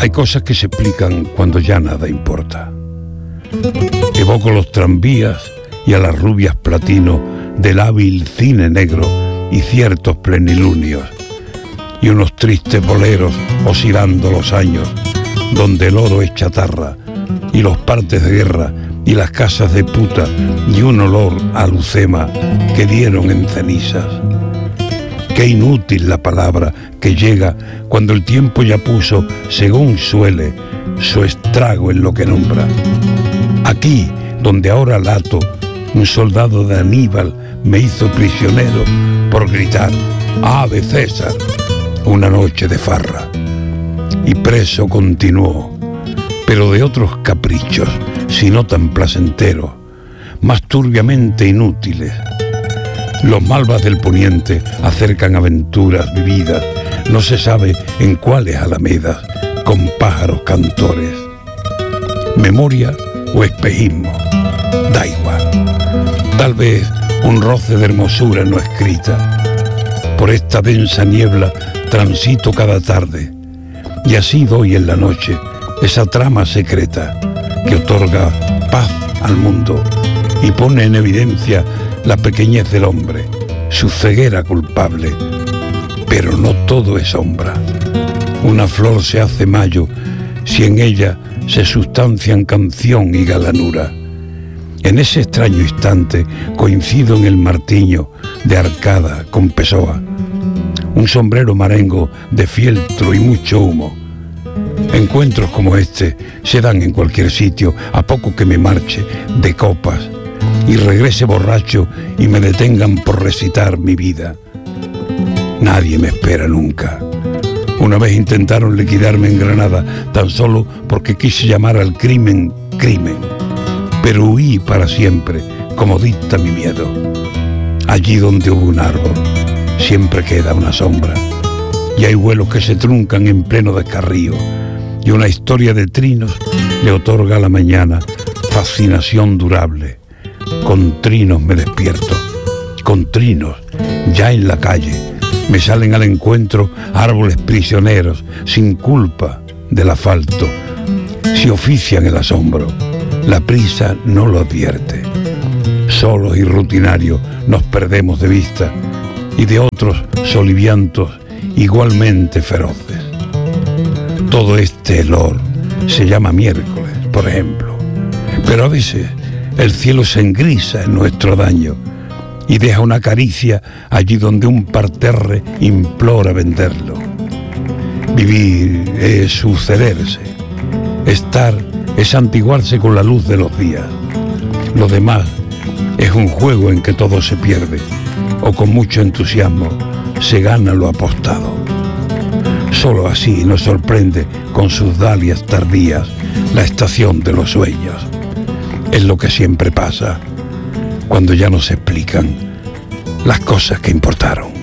Hay cosas que se explican cuando ya nada importa. Evoco los tranvías y a las rubias platino del hábil cine negro y ciertos plenilunios, y unos tristes boleros oscilando los años, donde el oro es chatarra, y los partes de guerra, y las casas de puta, y un olor a lucema que dieron en cenizas. Qué inútil la palabra que llega cuando el tiempo ya puso, según suele, su estrago en lo que nombra. Aquí, donde ahora lato, un soldado de Aníbal me hizo prisionero por gritar «¡Ave César!» una noche de farra. Y preso continuó, pero de otros caprichos, si no tan placenteros, más turbiamente inútiles. Los malvas del poniente acercan aventuras vividas, no se sabe en cuáles alamedas, con pájaros cantores. Memoria o espejismo, da igual. Tal vez un roce de hermosura no escrita. Por esta densa niebla transito cada tarde, y así doy en la noche esa trama secreta que otorga paz al mundo y pone en evidencia la pequeñez del hombre, su ceguera culpable. Pero no todo es sombra. Una flor se hace mayo si en ella se sustancian canción y galanura. En ese extraño instante coincido en el martiño de Arcada con Pessoa, un sombrero marengo de fieltro y mucho humo. Encuentros como este se dan en cualquier sitio, a poco que me marche de copas y regrese borracho y me detengan por recitar mi vida. Nadie me espera nunca. Una vez intentaron liquidarme en Granada tan solo porque quise llamar al crimen crimen, pero huí para siempre, como dicta mi miedo. Allí donde hubo un árbol siempre queda una sombra, y hay vuelos que se truncan en pleno descarrío, y una historia de trinos le otorga a la mañana fascinación durable. Con trinos me despierto, con trinos, ya en la calle, me salen al encuentro árboles prisioneros, sin culpa del asfalto. Si ofician el asombro, la prisa no lo advierte. Solos y rutinarios nos perdemos de vista, y de otros soliviantos igualmente feroces. Todo este helor se llama miércoles, por ejemplo, pero a veces el cielo se engrisa en nuestro daño y deja una caricia allí donde un parterre implora venderlo. Vivir es sucederse, estar es santiguarse con la luz de los días. Lo demás es un juego en que todo se pierde, o con mucho entusiasmo se gana lo apostado. Solo así nos sorprende con sus dalias tardías la estación de los sueños. Es lo que siempre pasa cuando ya no se explican las cosas que importaron.